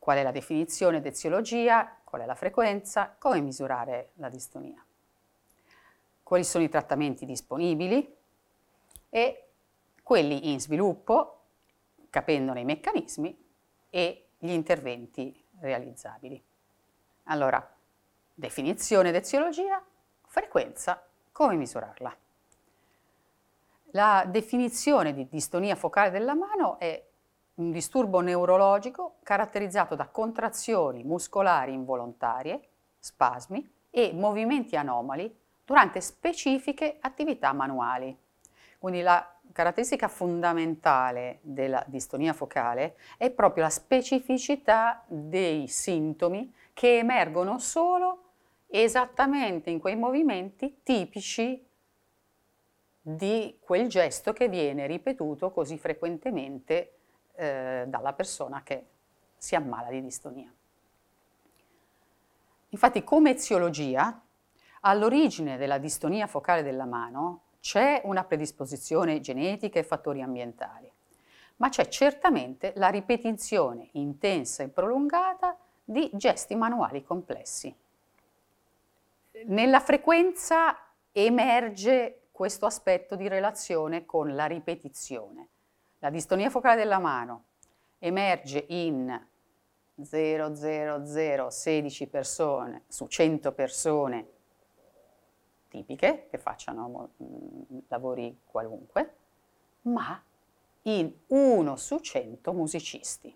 Qual è la definizione di eziologia? Qual è la frequenza? Come misurare la distonia? Quali sono i trattamenti disponibili e quelli in sviluppo, capendone i meccanismi e gli interventi realizzabili. Allora, definizione di eziologia, frequenza, come misurarla. La definizione di distonia focale della mano è un disturbo neurologico caratterizzato da contrazioni muscolari involontarie, spasmi e movimenti anomali durante specifiche attività manuali. Quindi la caratteristica fondamentale della distonia focale è proprio la specificità dei sintomi che emergono solo esattamente in quei movimenti tipici di quel gesto che viene ripetuto così frequentemente dalla persona che si ammala di distonia. Infatti, come eziologia, all'origine della distonia focale della mano c'è una predisposizione genetica e fattori ambientali, ma c'è certamente la ripetizione intensa e prolungata di gesti manuali complessi. Nella frequenza emerge questo aspetto di relazione con la ripetizione. La distonia focale della mano emerge in 0,0016 persone su 100 persone tipiche che facciano lavori qualunque, ma in 1 su 100 musicisti.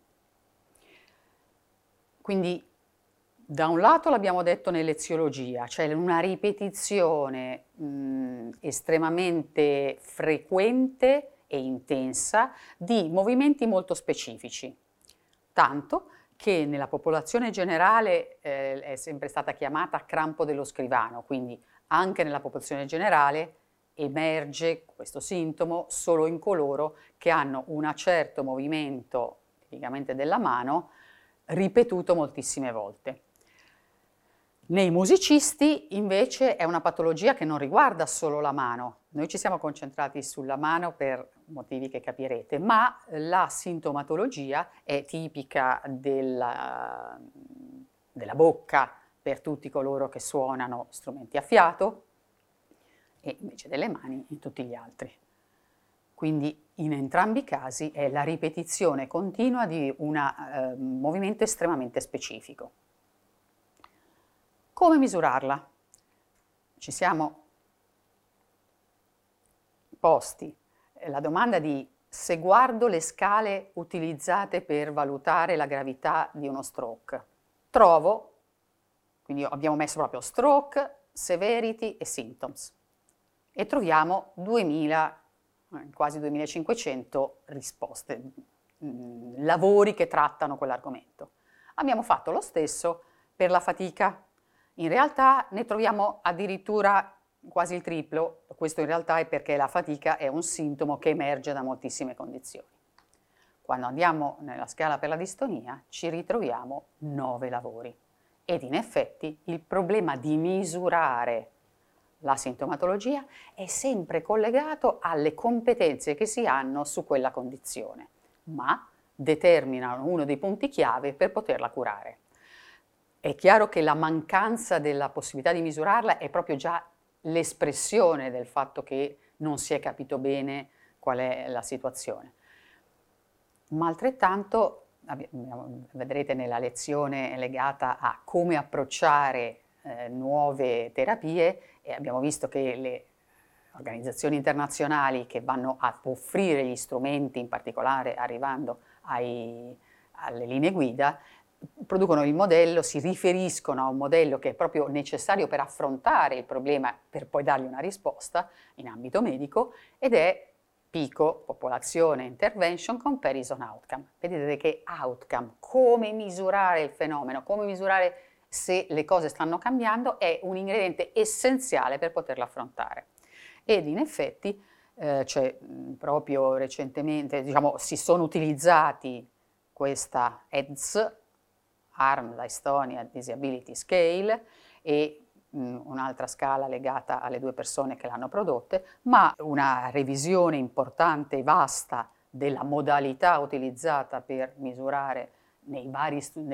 Quindi da un lato l'abbiamo detto nell'eziologia, cioè una ripetizione estremamente frequente e intensa di movimenti molto specifici, tanto che nella popolazione generale è sempre stata chiamata crampo dello scrivano, quindi anche nella popolazione generale emerge questo sintomo solo in coloro che hanno un certo movimento, tipicamente della mano, ripetuto moltissime volte. Nei musicisti invece è una patologia che non riguarda solo la mano. Noi ci siamo concentrati sulla mano per motivi che capirete, ma la sintomatologia è tipica della bocca per tutti coloro che suonano strumenti a fiato e invece delle mani in tutti gli altri. Quindi in entrambi i casi è la ripetizione continua di un movimento estremamente specifico. Come misurarla? Ci siamo posti la domanda di se guardo le scale utilizzate per valutare la gravità di uno stroke, trovo, quindi abbiamo messo proprio stroke, severity e symptoms, e troviamo 2000, quasi 2500 risposte, lavori che trattano quell'argomento. Abbiamo fatto lo stesso per la fatica. In realtà ne troviamo addirittura quasi il triplo. Questo in realtà è perché la fatica è un sintomo che emerge da moltissime condizioni. Quando andiamo nella scala per la distonia ci ritroviamo 9 lavori ed in effetti il problema di misurare la sintomatologia è sempre collegato alle competenze che si hanno su quella condizione, ma determinano uno dei punti chiave per poterla curare. È chiaro che la mancanza della possibilità di misurarla è proprio già l'espressione del fatto che non si è capito bene qual è la situazione. Ma altrettanto, vedrete nella lezione legata a come approcciare nuove terapie, abbiamo visto che le organizzazioni internazionali che vanno a offrire gli strumenti, in particolare arrivando alle linee guida, producono il modello, si riferiscono a un modello che è proprio necessario per affrontare il problema, per poi dargli una risposta in ambito medico, ed è PICO, Popolazione Intervention Comparison Outcome. Vedete che outcome, come misurare il fenomeno, come misurare se le cose stanno cambiando, è un ingrediente essenziale per poterlo affrontare. Ed in effetti, proprio recentemente, si sono utilizzati questa EDS, ARM, la Estonia Disability Scale, e un'altra scala legata alle 2 persone che l'hanno prodotte, ma una revisione importante e vasta della modalità utilizzata per misurare nei